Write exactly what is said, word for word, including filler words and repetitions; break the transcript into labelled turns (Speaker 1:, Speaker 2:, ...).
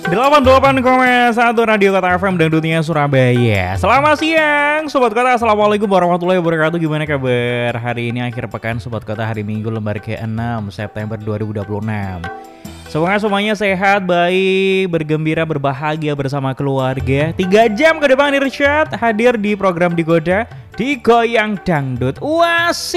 Speaker 1: delapan puluh delapan koma satu Radio Kota F M Dangdutnya Surabaya. Selamat siang Sobat Kota, Assalamualaikum warahmatullahi wabarakatuh. Gimana kabar hari ini akhir pekan Sobat Kota, hari Minggu lembar ke enam September dua ribu dua puluh enam. Semoga semuanya sehat, baik, bergembira, berbahagia bersama keluarga. Tiga jam ke depan Irsyad hadir di program Digoda, Digoyang Dangdut. Wah,